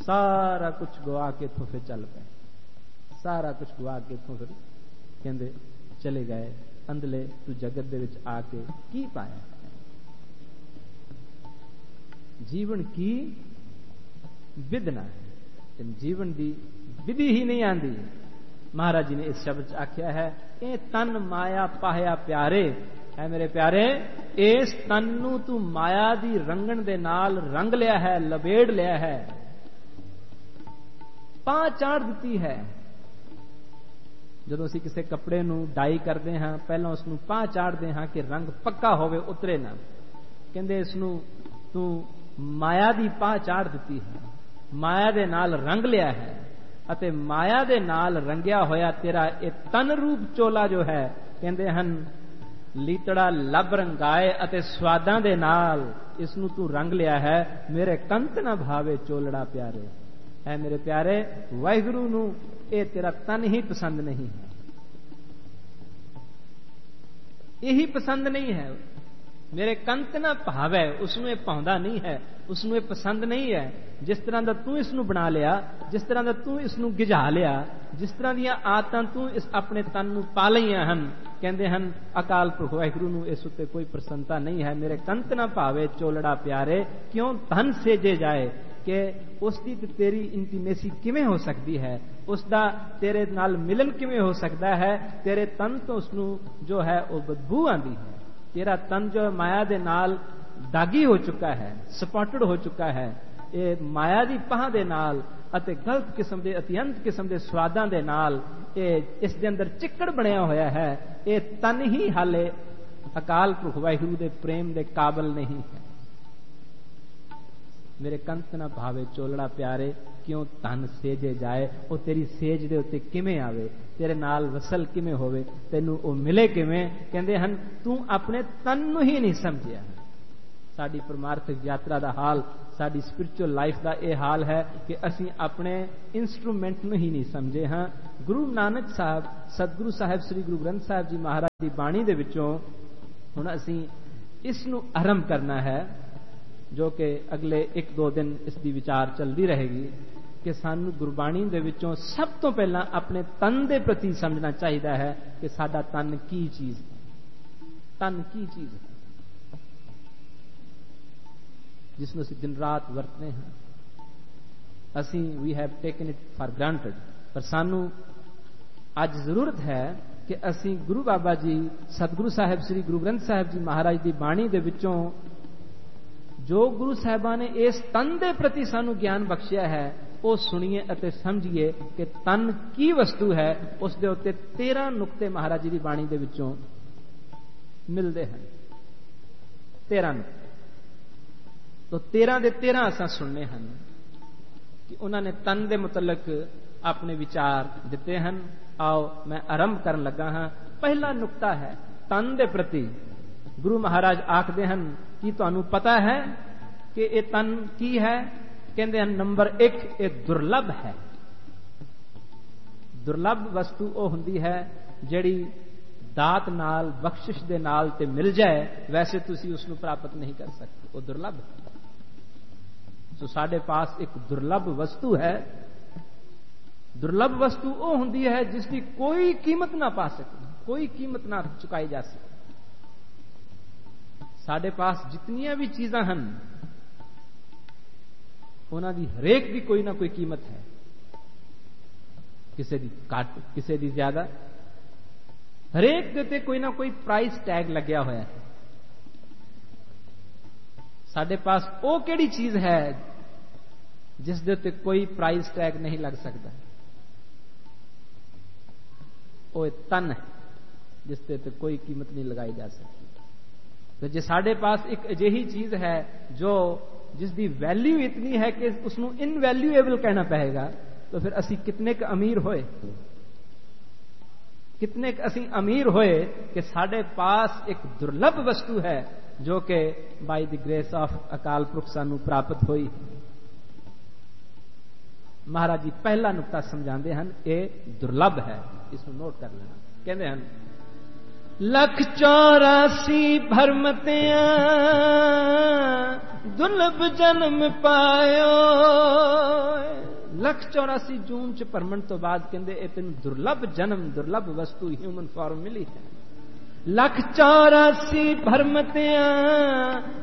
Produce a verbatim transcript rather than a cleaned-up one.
सारा कुछ गवा के इथों फिर चल पे, सारा कुछ गवा के इथों फिर कहंदे चले गए। अंधले तू जगत दे विच आके की पाया? जीवन की विधना है, जीवन की विधि ही नहीं आती। महाराज जी ने इस शब्द आख्या है, ए तन माया पाया प्यारे, है मेरे प्यारे, इस तन नू तू माया दी रंगण दे नाल रंग लिया है, लबेड़ लिया है, पा चाड़ दी है। ਜਦੋਂ ਅਸੀਂ ਕਿਸੇ ਕੱਪੜੇ ਨੂੰ ਡਾਈ ਕਰਦੇ ਹਾਂ ਪਹਿਲਾਂ ਉਸ ਨੂੰ ਪਾਹ ਚਾੜਦੇ ਹਾਂ ਕਿ ਰੰਗ ਪੱਕਾ ਹੋਵੇ, ਉਤਰੇ ਨਾ। ਕਹਿੰਦੇ ਇਸ ਨੂੰ ਤੂੰ ਮਾਇਆ ਦੀ ਪਾਹ ਚਾੜ ਦਿੱਤੀ ਹੈ, ਮਾਇਆ ਦੇ ਨਾਲ ਰੰਗ ਲਿਆ ਹੈ, ਅਤੇ ਮਾਇਆ ਦੇ ਨਾਲ ਰੰਗਿਆ ਹੋਇਆ ਤੇਰਾ ਇਹ ਤਨ ਰੂਪ ਚੋਲਾ ਜੋ ਹੈ, ਕਹਿੰਦੇ ਹਨ ਲੀਤੜਾ ਲੱਭ ਰੰਗਾਏ ਅਤੇ ਸਵਾਦਾਂ ਦੇ ਨਾਲ ਇਸ ਨੂੰ ਤੂੰ ਰੰਗ ਲਿਆ ਹੈ। ਮੇਰੇ ਕੰਤ ਨਾ ਭਾਵੇ ਚੋਲੜਾ ਪਿਆਰੇ, है मेरे प्यारे, वाहिगुरु नू ये तेरा तन ही पसंद नहीं है, यही पसंद नहीं है। मेरे कंत ना भावे, उसमें पाउंदा नहीं है, उसमें पसंद नहीं है। जिस तरह का तू इसनू बना लिया, जिस तरह का तू इसनू गिझा लिया, जिस तरह दी आदतां तू इस अपने तन नू पा लईआं हन, कहंदे हन अकाल पुरख वाहिगुरु नू इस उत्ते कोई प्रसन्नता नहीं है। मेरे कंत ना भावे चोलड़ा प्यारे, क्यों धन सेजे जाए कि उसकी तेरी इंटीमेसी किवें हो सकती है, उसका तेरे नाल मिलन किवें हो सकता है। तेरे तन तो उसनू जो है वो बदबू आंदी है। तेरा तन जो माया दे नाल दागी हो चुका है, सपॉटेड हो चुका है। ये माया दी पाह दे नाल अते गलत किस्म दे अत्यंत किस्म दे स्वादां दे नाल ये इस दे अंदर चिक्कड़ बनया होया है। ये तन ही हाले अकाल पुरख वाहिगुरु दे प्रेम दे काबिल नहीं है। मेरे कंत ना भावे चोलड़ा प्यारे, क्यों धन सेजे जाए, वो तेरी सेज दे उत्ते किवें आवे, तेरे नाल वसल किवें होवे, तैनू वो मिले किवें। कहंदे हन तू अपने तन नू ही नहीं समझिया। साडी परमार्थिक यात्रा दा हाल, साडी स्पिरिचुअल लाइफ दा ये हाल है कि असीं अपने इंस्ट्रूमेंट नू ही नहीं समझे हाँ। गुरु नानक साहब, सतगुरु साहिब श्री गुरु ग्रंथ साहिब जी महाराज दी बाणी दे विचों हुण असीं इस नू आरंभ करना है, जो कि अगले एक दो दिन इसकी विचार चलती रहेगी कि सानू गुरबाणी दे विचों सब तो पहला अपने तन दे प्रति समझना चाहिए है कि साडा तन की चीज है, तन की चीज है जिसनों असीं दिन रात वरतने हैं। असीं we have taken it for granted, पर सानू अज जरूरत है कि असीं गुरु बाबा जी सतगुरु साहिब श्री गुरु ग्रंथ साहिब जी महाराज की बाणी दे विचों जो गुरु साहिबा ने इस तन के प्रति सानू ज्ञान बख्शिया है वो सुनिए अते समझिए कि तन की वस्तु है। उस दे उत्ते तेरह नुकते महाराज जी की बाणी दे विचों मिलते हैं, तेरह नुकते। तो तेरह दे तेरह असां सुनने हैं कि उन्होंने तन के मुतलक अपने विचार दिते हैं। आओ मैं आरंभ करन लगा हाँ। पहला नुकता है तन के प्रति। गुरु महाराज आखते हैं कि तुहानू पता है कि ये तन की है? कहते हैं नंबर एक, ये दुर्लभ है। दुर्लभ वस्तु वो हुंदी है जिहड़ी दात नाल बख्शिश दे नाल ते मिल जाए, वैसे तुसी उसनू प्राप्त नहीं कर सकते, वो दुर्लभ है। तो साडे पास एक दुर्लभ वस्तु है। दुर्लभ वस्तु वो हुंदी है जिसकी कोई कीमत ना पा सके, कोई कीमत ना चुकाई जा सके। साडे पास जितनियां भी चीज़ां हन उन्हां दी हरेक दी कोई ना कोई कीमत है, किसी दी घट किसी दी ज्यादा, हरेक दे ते कोई ना कोई प्राइस टैग लग्या होया है। साडे पास वो केड़ी चीज है जिस दे ते कोई प्राइस टैग नहीं लग सकता? वो तन है जिस दे ते कोई कीमत नहीं लगाई जा सकती। तो जे साडे पास एक अजिही चीज है जो जिसकी वैल्यू इतनी है कि उसनू इनवैल्यूएबल कहना पड़ेगा, तो फिर असी कितने क अमीर होए, कितने क असी अमीर होए कि साडे पास एक दुर्लभ वस्तु है जो कि बाय द ग्रेस ऑफ अकाल पुरख सानू प्राप्त हुई। महाराज जी पहला नुकता समझाते हैं, ये दुर्लभ है, इसको नोट कर लेना। कहते हैं लख चौरासी भरमतियां दुर्लभ जन्म पायो, ਲੱਖ ਚੌਰਾਸੀ ਜੂਨ ਚ ਭਰਮਣ ਤੋਂ ਬਾਅਦ ਕਹਿੰਦੇ ਇਹ ਤੈਨੂੰ ਦੁਰਲੱਭ ਜਨਮ, ਦੁਰਲੱਭ ਵਸਤੂ ਹਿਊਮਨ ਫਾਰਮ ਮਿਲੀ ਹੈ। ਲੱਖ ਚੌਰਾਸੀ ਭਰਮਤਿਆਂ